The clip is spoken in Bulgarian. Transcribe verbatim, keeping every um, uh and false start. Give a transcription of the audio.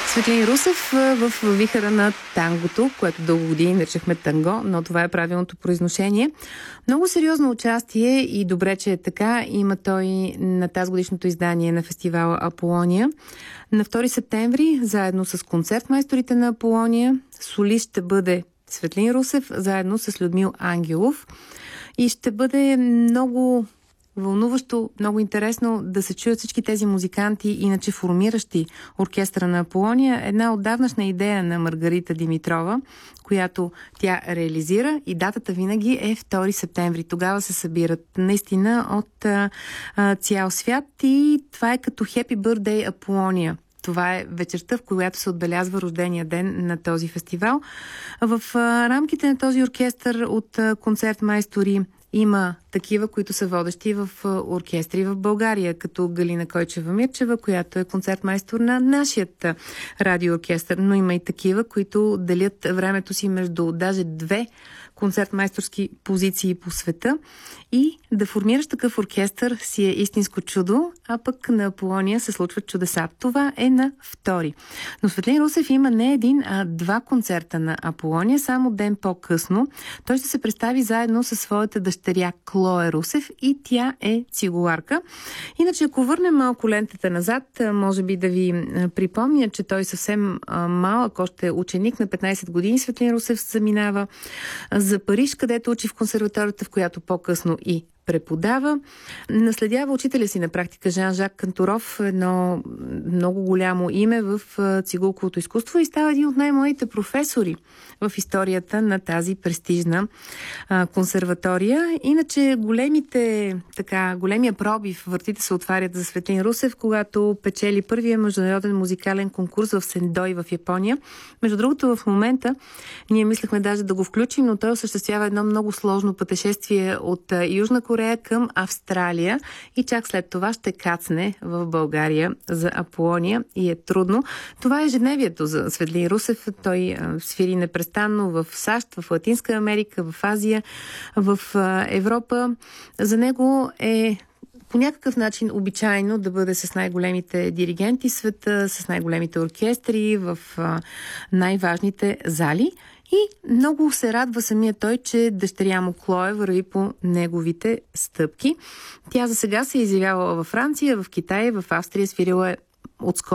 Светлин Русев в вихъра на тангото, което дълго години наричахме танго, но това е правилното произношение. Много сериозно участие и добре, че е така, има той на тази годишното издание на фестивала Аполония. На втори септември, заедно с концертмайсторите на Аполония, солист ще бъде Светлин Русев, заедно с Людмил Ангелов. И ще бъде много вълнуващо, много интересно да се чуят всички тези музиканти, иначе формиращи оркестъра на Аполония. Една отдавнашна идея на Маргарита Димитрова, която тя реализира, и датата винаги е втори септември. Тогава се събират наистина от а, а, цял свят и това е като Happy Birthday Аполония. Това е вечерта, в която се отбелязва рождения ден на този фестивал. В а, рамките на този оркестър от а, концертмайстори има такива, които са водещи в оркестри в България, като Галина Койчева-Мирчева, която е концертмайстор на нашият радиооркестър, но има и такива, които делят времето си между даже две концертмайсторски позиции по света, и да формираш такъв оркестър си е истинско чудо, а пък на Аполония се случват чудеса. Това е на втори. Но Светлин Русев има не един, а два концерта на Аполония, само ден по-късно. Той ще се представи заедно със своята дъщеря Клоя Русев и тя е цигуларка. Иначе, ако върнем малко лентата назад, може би да ви припомня, че той съвсем малък, още ученик на петнайсет години, Светлин Русев заминава за Париж, където учи в консерваторията, в която по-късно и преподава. Наследява учителя си на практика Жан-Жак Кантуров, едно много голямо име в цигулковото изкуство, и става един от най-младите професори в историята на тази престижна а, консерватория. Иначе големите, така, големия пробив, вратите се отварят за Светлин Русев, когато печели първия международен музикален конкурс в Сендой в Япония. Между другото, в момента ние мислехме даже да го включим, но той осъществява едно много сложно пътешествие от Южна Корея към Австралия и чак след това ще кацне в България за Аполония и е трудно. Това е ежедневието за Светлин Русев. Той а, свири непрестанно в САЩ, в Латинска Америка, в Азия, в а, Европа. За него е по някакъв начин обичайно да бъде с най-големите диригенти в света, с най-големите оркестри, в а, най-важните зали. И много се радва самия той, че дъщеря му Клоя върви по неговите стъпки. Тя за сега се е изявявала във Франция, в Китай, в Австрия, свирила е отскоро